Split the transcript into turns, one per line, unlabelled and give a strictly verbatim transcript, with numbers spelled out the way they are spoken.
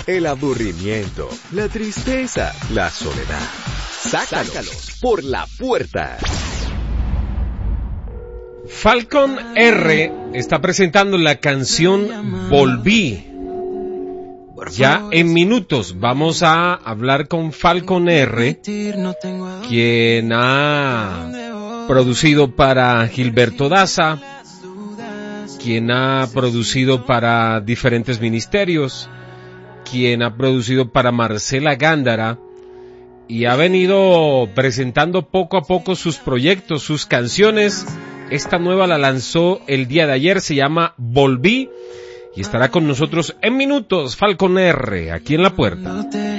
el aburrimiento, la tristeza, la soledad. Sácalos, Sácalos por la puerta.
Falcon R está presentando la canción Volví. Ya en minutos vamos a hablar con Falcon R, quien ha producido para Gilberto Daza, quien ha producido para diferentes ministerios, quien ha producido para Marcela Gándara, y ha venido presentando poco a poco sus proyectos, sus canciones. Esta nueva la lanzó el día de ayer, se llama Volví, y estará con nosotros en minutos Falcon R, aquí en La Puerta.